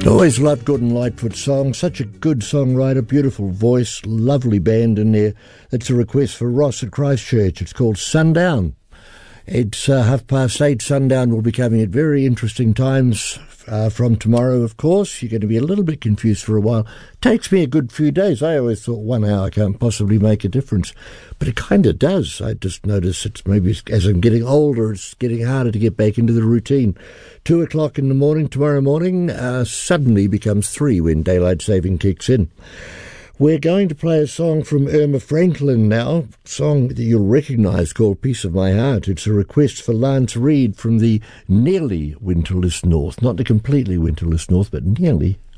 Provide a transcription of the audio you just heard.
Always loved Gordon Lightfoot's song. Such a good songwriter, beautiful voice, lovely band in there. That's a request for Ross at Christchurch. It's called Sundown. It's 8:30. Sundown will be coming at very interesting times from tomorrow, of course. You're going to be a little bit confused for a while. Takes me a good few days. I always thought 1 hour can't possibly make a difference, but it kind of does. I just notice it's maybe as I'm getting older, it's getting harder to get back into the routine. 2 o'clock in the morning tomorrow morning suddenly becomes 3 when daylight saving kicks in. We're going to play a song from Irma Franklin now, a song that you'll recognise called Piece of My Heart. It's a request for Lance Reed from the nearly winterless north, not the completely winterless north, but nearly.